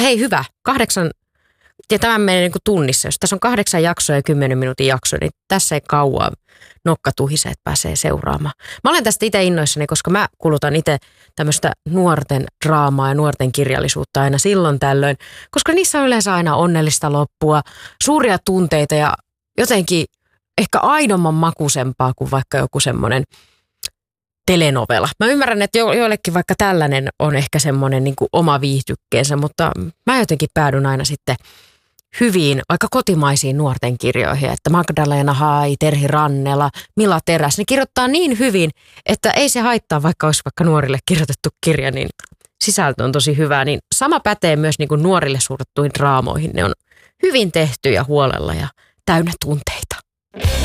hei hyvä, 8, ja tämä menee niin kuin tunnissa. Jos tässä on 8 jaksoa ja 10 minuutin jakso, niin tässä ei kauan nokka tuhise, että pääsee seuraamaan. Mä olen tästä itse innoissani, koska mä kulutan itse tämmöistä nuorten draamaa ja nuorten kirjallisuutta aina silloin tällöin, koska niissä on yleensä aina onnellista loppua, suuria tunteita ja jotenkin ehkä aidomman makuisempaa kuin vaikka joku semmoinen telenovela. Mä ymmärrän, että joillekin vaikka tällainen on ehkä semmoinen niin kuin oma viihdykkeensä, mutta mä jotenkin päädyn aina sitten hyviin, aika kotimaisiin nuorten kirjoihin, että Magdalena Hai, Terhi Rannela, Mila Teräs, ne kirjoittaa niin hyvin, että ei se haittaa, vaikka olisi vaikka nuorille kirjoitettu kirja, niin sisältö on tosi hyvää. Niin sama pätee myös niin kuin nuorille suunnattuihin draamoihin. Ne on hyvin tehty ja huolella ja täynnä tunteita.